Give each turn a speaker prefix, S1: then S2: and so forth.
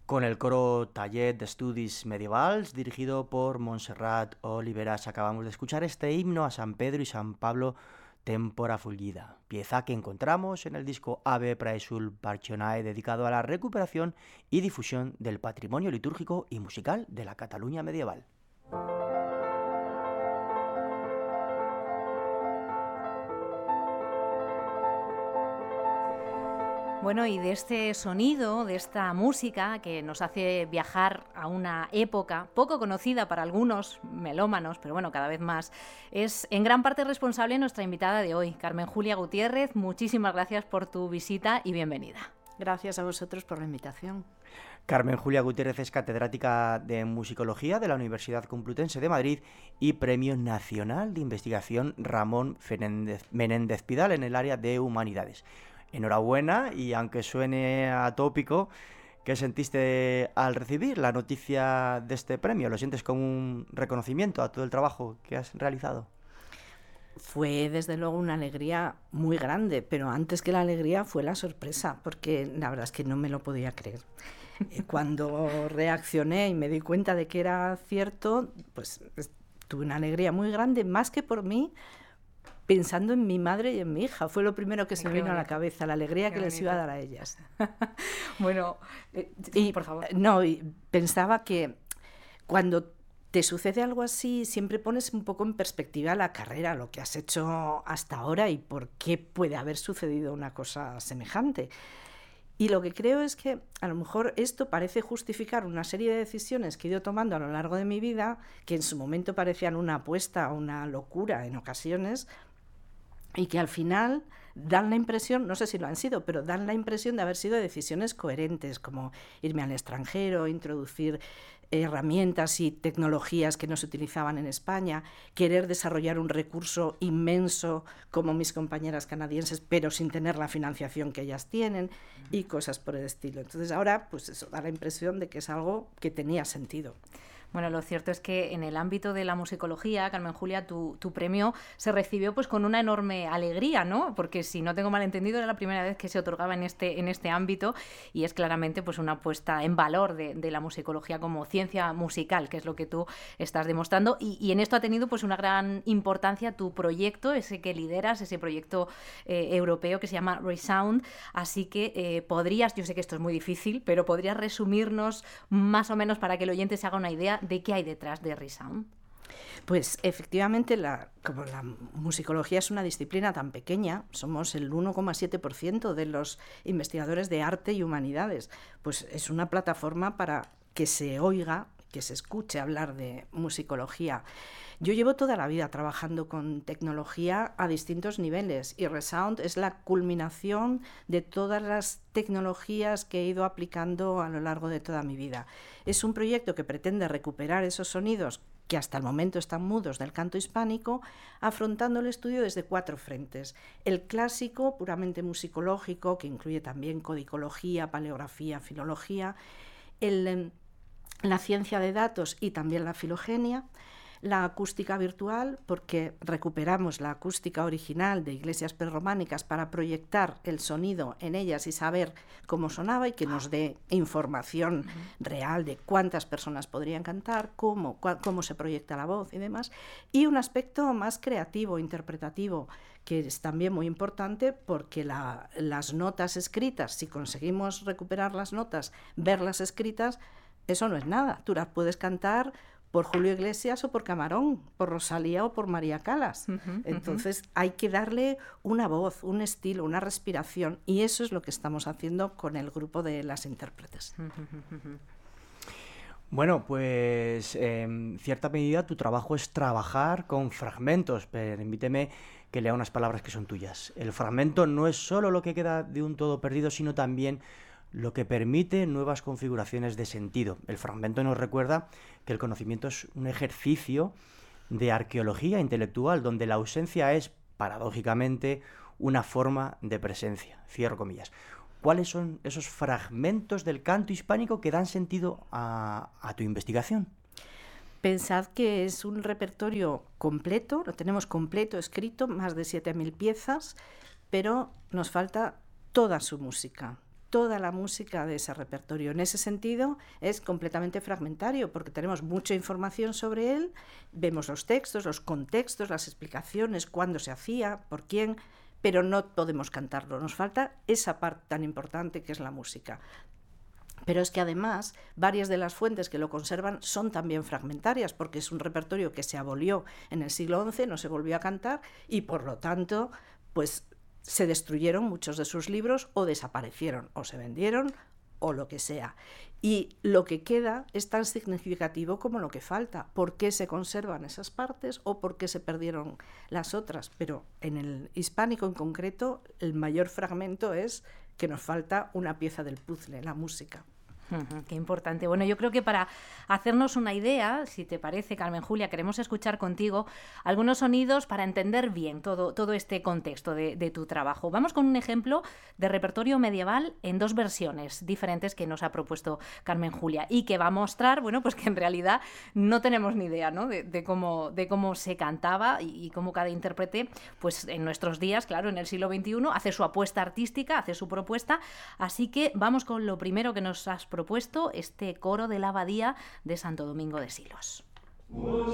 S1: con el coro Tallet d'Estudis Medievals, dirigido por Montserrat Oliveras. Acabamos de escuchar este himno a San Pedro y San Pablo Tempora Fulgida, pieza que encontramos en el disco Ave Praesul Parcionae, dedicado a la recuperación y difusión del patrimonio litúrgico y musical de la Cataluña medieval.
S2: Bueno, y de este sonido, de esta música que nos hace viajar a una época poco conocida para algunos melómanos, pero bueno, cada vez más, es en gran parte responsable nuestra invitada de hoy, Carmen Julia Gutiérrez. Muchísimas gracias por tu visita y bienvenida.
S3: Gracias a vosotros por la invitación.
S1: Carmen Julia Gutiérrez es catedrática de Musicología de la Universidad Complutense de Madrid y Premio Nacional de Investigación Ramón Menéndez Pidal en el área de Humanidades. Enhorabuena, y aunque suene atópico, ¿qué sentiste al recibir la noticia de este premio? ¿Lo sientes como un reconocimiento a todo el trabajo que has realizado?
S3: Fue desde luego una alegría muy grande, pero antes que la alegría fue la sorpresa, porque la verdad es que no me lo podía creer. Cuando reaccioné y me di cuenta de que era cierto, pues tuve una alegría muy grande, más que por mí, pensando en mi madre y en mi hija. Fue lo primero que se me vino a la cabeza, la alegría que les iba a dar a ellas.
S2: Bueno, por favor.
S3: No, y pensaba que cuando te sucede algo así, siempre pones un poco en perspectiva la carrera, lo que has hecho hasta ahora y por qué puede haber sucedido una cosa semejante. Y lo que creo es que a lo mejor esto parece justificar una serie de decisiones que he ido tomando a lo largo de mi vida, que en su momento parecían una apuesta o una locura en ocasiones, y que al final dan la impresión, no sé si lo han sido, pero dan la impresión de haber sido decisiones coherentes, como irme al extranjero, introducir herramientas y tecnologías que no se utilizaban en España, querer desarrollar un recurso inmenso como mis compañeras canadienses, pero sin tener la financiación que ellas tienen, y cosas por el estilo. Entonces ahora, pues eso da la impresión de que es algo que tenía sentido.
S2: Bueno, lo cierto es que en el ámbito de la musicología, Carmen Julia, tu premio se recibió pues con una enorme alegría, ¿no? Porque si no tengo mal entendido, era la primera vez que se otorgaba en este ámbito, y es claramente pues una puesta en valor de la musicología como ciencia musical, que es lo que tú estás demostrando, y en esto ha tenido pues una gran importancia tu proyecto, ese que lideras, ese proyecto europeo que se llama Resound. Así que podrías, yo sé que esto es muy difícil, pero podrías resumirnos más o menos para que el oyente se haga una idea de qué hay detrás de Resound.
S3: Pues efectivamente, como la musicología es una disciplina tan pequeña, somos el 1,7% de los investigadores de arte y humanidades, pues es una plataforma para que se oiga, que se escuche hablar de musicología. Yo llevo toda la vida trabajando con tecnología a distintos niveles, y Resound es la culminación de todas las tecnologías que he ido aplicando a lo largo de toda mi vida. Es un proyecto que pretende recuperar esos sonidos que hasta el momento están mudos del canto hispánico, afrontando el estudio desde 4 frentes. El clásico, puramente musicológico, que incluye también codicología, paleografía, filología, la ciencia de datos y también la filogenia, la acústica virtual, porque recuperamos la acústica original de iglesias prerrománicas para proyectar el sonido en ellas y saber cómo sonaba, y que nos dé información real de cuántas personas podrían cantar, cómo se proyecta la voz y demás. Y un aspecto más creativo, interpretativo, que es también muy importante, porque las notas escritas, si conseguimos recuperar las notas, verlas escritas, eso no es nada. Tú las puedes cantar por Julio Iglesias o por Camarón, por Rosalía o por María Callas. Entonces hay que darle una voz, un estilo, una respiración, y eso es lo que estamos haciendo con el grupo de las intérpretes.
S1: Bueno, pues en cierta medida tu trabajo es trabajar con fragmentos. Permíteme que lea unas palabras que son tuyas. El fragmento no es solo lo que queda de un todo perdido, sino también lo que permite nuevas configuraciones de sentido. El fragmento nos recuerda que el conocimiento es un ejercicio de arqueología intelectual, donde la ausencia es, paradójicamente, una forma de presencia. Cierro comillas. ¿Cuáles son esos fragmentos del canto hispánico que dan sentido a tu investigación?
S3: Pensad que es un repertorio completo, lo tenemos completo escrito, más de 7.000 piezas, pero nos falta toda su música. toda la música de ese repertorio. En ese sentido es completamente fragmentario porque tenemos mucha información sobre él, vemos los textos, los contextos, las explicaciones, cuándo se hacía, por quién, pero no podemos cantarlo. Nos falta esa parte tan importante que es la música. Pero es que además varias de las fuentes que lo conservan son también fragmentarias, porque es un repertorio que se abolió en el siglo XI, no se volvió a cantar y por lo tanto pues se destruyeron muchos de sus libros o desaparecieron o se vendieron o lo que sea. Y lo que queda es tan significativo como lo que falta. ¿Por qué se conservan esas partes o por qué se perdieron las otras? Pero en el hispánico en concreto, el mayor fragmento es que nos falta una pieza del puzzle, la música.
S2: Qué importante. Bueno, yo creo que para hacernos una idea, si te parece, Carmen Julia, queremos escuchar contigo algunos sonidos para entender bien todo este contexto de tu trabajo. Vamos con un ejemplo de repertorio medieval en 2 versiones diferentes que nos ha propuesto Carmen Julia y que va a mostrar, bueno, pues que en realidad no tenemos ni idea, ¿no? de cómo se cantaba y cómo cada intérprete, pues en nuestros días, claro, en el siglo XXI, hace su apuesta artística, hace su propuesta. Así que vamos con lo primero que nos has propuesto, este coro de la Abadía de Santo Domingo de Silos.